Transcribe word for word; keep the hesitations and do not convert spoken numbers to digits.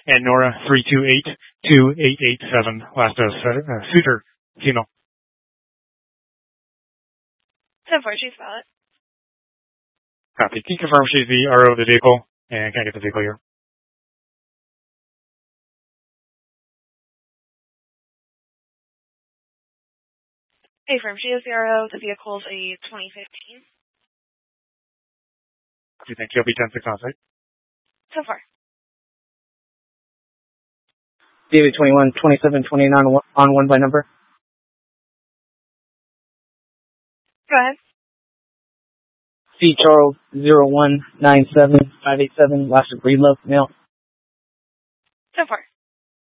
and Nora three two eight two eight eight seven, last as uh, suitor, female. ten four, she's valid. Copy. Can you confirm she's the R O of the vehicle? And can I get the vehicle here? Affirm, she is the R O. The vehicle is a twenty fifteen. Do you think you'll be ten six on site? So far. David twenty-one, twenty-seven, twenty-nine on one by number. Go ahead. C. Charles, zero one nine seven five eight seven, last of Breedlove, male. So far.